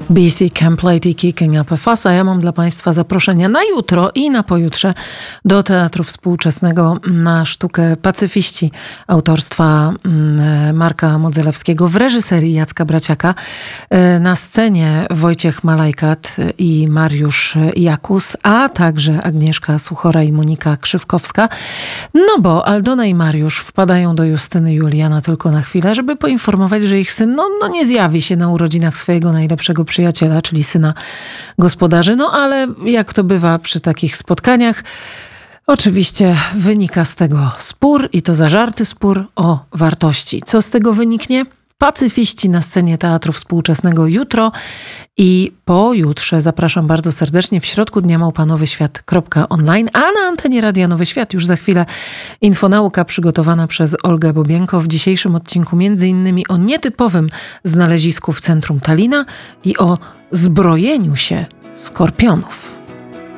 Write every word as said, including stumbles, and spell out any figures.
B C Camp Lady Kicking Up a Fuss, a ja mam dla Państwa zaproszenia na jutro i na pojutrze do Teatru Współczesnego na sztukę Pacyfiści autorstwa Marka Modzelewskiego w reżyserii Jacka Braciaka. Na scenie Wojciech Malajkat i Mariusz Jakus, a także Agnieszka Suchora i Monika Krzywkowska. No bo Aldona i Mariusz wpadają do Justyny Juliana tylko na chwilę, żeby poinformować, że ich syn no, no nie zjawi się na urodzinach swojego najlepszego przyjaciela, czyli syna gospodarzy. No ale jak to bywa przy takich spotkaniach, oczywiście wynika z tego spór i to zażarty spór o wartości. Co z tego wyniknie? Pacyfiści na scenie Teatru Współczesnego jutro i pojutrze. Zapraszam bardzo serdecznie. W środku dnia małpa nowy świat kropka online, a na antenie Radia Nowy Świat już za chwilę infonauka przygotowana przez Olgę Bobienko. W dzisiejszym odcinku między innymi o nietypowym znalezisku w centrum Talina i o zbrojeniu się skorpionów.